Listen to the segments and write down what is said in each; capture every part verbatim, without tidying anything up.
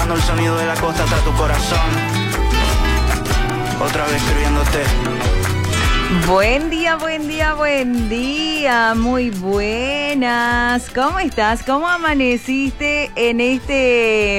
llevando el sonido de la costa hasta tu corazón. Otra vez escribiéndote. Buen día, buen día, buen día, muy buenas. ¿Cómo estás? ¿Cómo amaneciste en este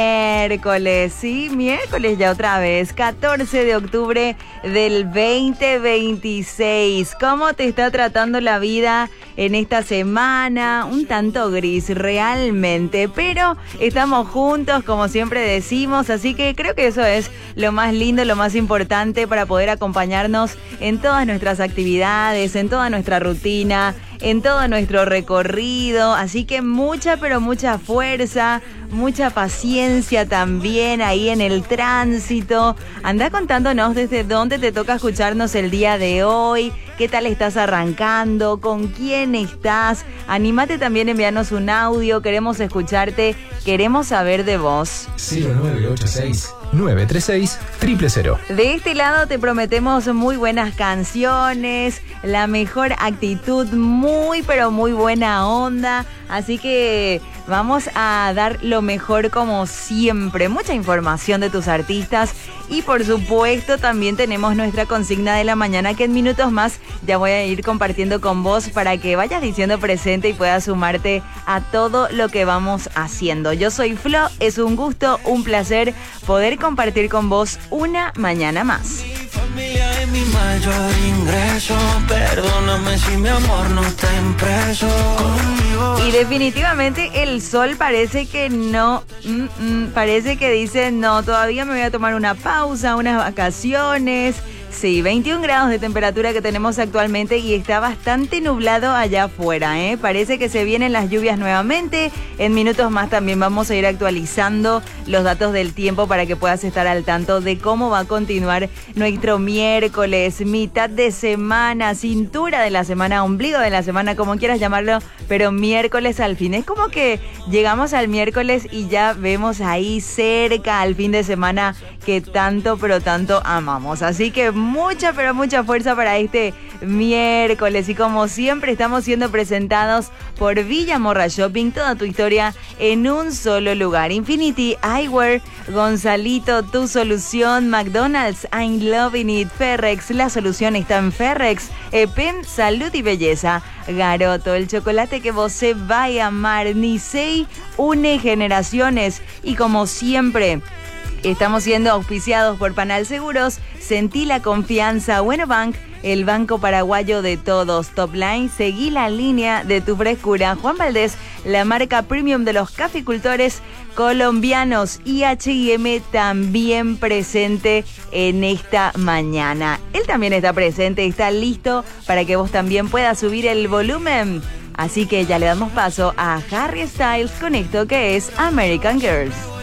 miércoles? Sí, miércoles ya otra vez, catorce de octubre del veinte veintiséis. ¿Cómo te está tratando la vida en esta semana? Un tanto gris realmente, pero estamos juntos como siempre decimos, así que creo que eso es lo más lindo, lo más importante para poder acompañarnos en todas nuestras actividades, en toda nuestra rutina, en todo nuestro recorrido, así que mucha pero mucha fuerza, mucha paciencia también ahí en el tránsito. Anda contándonos desde dónde te toca escucharnos el día de hoy, qué tal estás arrancando, con quién estás. Anímate también a enviarnos un audio, queremos escucharte, queremos saber de vos. cero nueve ocho seis nueve tres seis cero cero cero. De este lado te prometemos muy buenas canciones, la mejor actitud, muy pero muy buena onda, así que vamos a dar lo mejor como siempre, mucha información de tus artistas y por supuesto también tenemos nuestra consigna de la mañana que en minutos más ya voy a ir compartiendo con vos para que vayas diciendo presente y puedas sumarte a todo lo que vamos haciendo. Yo soy Flo, es un gusto, un placer poder compartir con vos una mañana más. Mi familia es mi mayor ingreso. Perdóname si mi amor no está impreso conmigo. Y definitivamente el sol parece que no, mm, mm, parece que dice no, todavía me voy a tomar una pausa, unas vacaciones. Sí, veintiún grados de temperatura que tenemos actualmente y está bastante nublado allá afuera, ¿eh? Parece que se vienen las lluvias nuevamente. En minutos más también vamos a ir actualizando los datos del tiempo para que puedas estar al tanto de cómo va a continuar nuestro miércoles, mitad de semana, cintura de la semana, ombligo de la semana, como quieras llamarlo, pero miércoles al fin. Es como que llegamos al miércoles y ya vemos ahí cerca al fin de semana que tanto, pero tanto amamos. Así que mucha, pero mucha fuerza para este miércoles. Y como siempre estamos siendo presentados por Villa Morra Shopping, toda tu historia en un solo lugar. Infinity Eyewear, Gonzalito, tu solución, McDonald's, I'm loving it, Ferrex, la solución está en Ferrex, Epem, salud y belleza, Garoto, el chocolate que vos se va a amar, Nisei, une generaciones y como siempre estamos siendo auspiciados por Panal Seguros. Sentí la confianza. Bueno Bank, el banco paraguayo de todos. Top Line, seguí la línea de tu frescura. Juan Valdés, la marca premium de los caficultores colombianos. Y H y M también presente en esta mañana. Él también está presente, está listo para que vos también puedas subir el volumen. Así que ya le damos paso a Harry Styles con esto que es American Girls.